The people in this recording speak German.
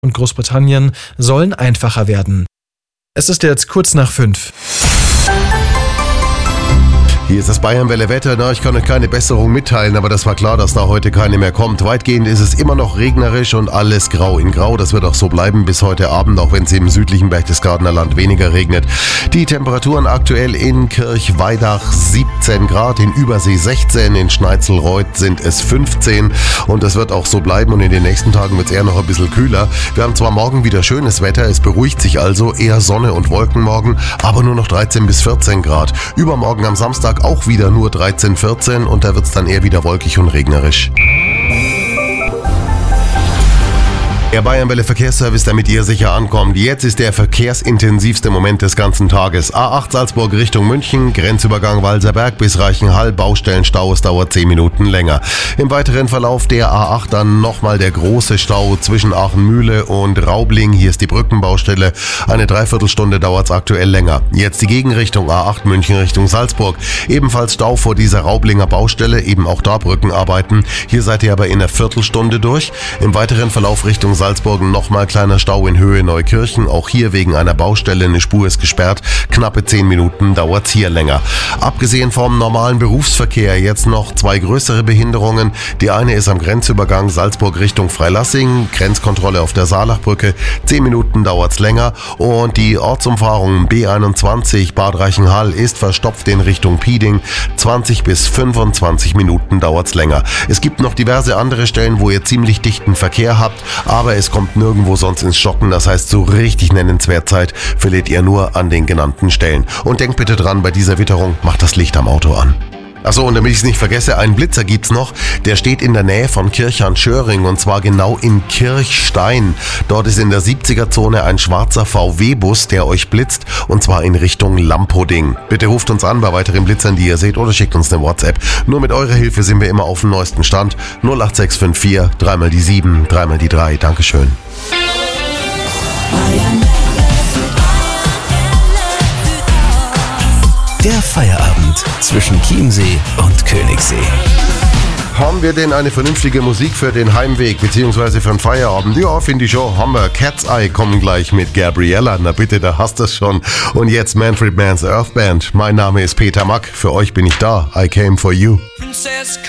und Großbritannien sollen einfacher werden. Es ist jetzt kurz nach 5. Hier ist das Bayernwelle Wetter. Na, ich kann euch keine Besserung mitteilen, aber das war klar, dass da heute keine mehr kommt. Weitgehend ist es immer noch regnerisch und alles grau in grau. Das wird auch so bleiben bis heute Abend, auch wenn es im südlichen Berchtesgadener Land weniger regnet. Die Temperaturen aktuell in Kirchweidach 17 Grad, in Übersee 16, in Schneitzelreuth sind es 15 und das wird auch so bleiben und in den nächsten Tagen wird es eher noch ein bisschen kühler. Wir haben zwar morgen wieder schönes Wetter, es beruhigt sich also, eher Sonne und Wolken morgen, aber nur noch 13 bis 14 Grad. Übermorgen am Samstag auch wieder nur 13, 14 und da wird es dann eher wieder wolkig und regnerisch. Der Bayernwelle Verkehrsservice, damit ihr sicher ankommt. Jetzt ist der verkehrsintensivste Moment des ganzen Tages. A8 Salzburg Richtung München, Grenzübergang Walserberg bis Reichenhall, Baustellenstau, es dauert 10 Minuten länger. Im weiteren Verlauf der A8 dann nochmal der große Stau zwischen Aachenmühle und Raubling. Hier ist die Brückenbaustelle. Eine Dreiviertelstunde dauert es aktuell länger. Jetzt die Gegenrichtung A8 München Richtung Salzburg. Ebenfalls Stau vor dieser Raublinger Baustelle, eben auch da Brückenarbeiten. Hier seid ihr aber in einer Viertelstunde durch. Im weiteren Verlauf Richtung Salzburg nochmal kleiner Stau in Höhe Neukirchen. Auch hier wegen einer Baustelle, eine Spur ist gesperrt. Knappe 10 Minuten dauert es hier länger. Abgesehen vom normalen Berufsverkehr jetzt noch 2 größere Behinderungen. Die eine ist am Grenzübergang Salzburg Richtung Freilassing. Grenzkontrolle auf der Saalachbrücke. 10 Minuten dauert es länger. Und die Ortsumfahrung B21 Bad Reichenhall ist verstopft in Richtung Pieding. 20 bis 25 Minuten dauert es länger. Es gibt noch diverse andere Stellen, wo ihr ziemlich dichten Verkehr habt, aber es kommt nirgendwo sonst ins Stocken, das heißt, so richtig nennenswert Zeit verliert ihr nur an den genannten Stellen. Und denkt bitte dran, bei dieser Witterung macht das Licht am Auto an. Achso, und damit ich es nicht vergesse, einen Blitzer gibt's noch, der steht in der Nähe von Kirchhahn-Schöring und zwar genau in Kirchstein. Dort ist in der 70er-Zone ein schwarzer VW-Bus, der euch blitzt und zwar in Richtung Lampoding. Bitte ruft uns an bei weiteren Blitzern, die ihr seht, oder schickt uns eine WhatsApp. Nur mit eurer Hilfe sind wir immer auf dem neuesten Stand. 08654 3 mal die 7, 3 mal die 3. Dankeschön. Der Feierabend zwischen Chiemsee und Königssee. Haben wir denn eine vernünftige Musik für den Heimweg bzw. für den Feierabend? Ja, finde ich schon. Haben wir. Cat's Eye kommen gleich mit Gabriella. Na bitte, da hast du es schon. Und jetzt Manfred Mann's Earth Band. Mein Name ist Peter Mack. Für euch bin ich da. I came for you. Princess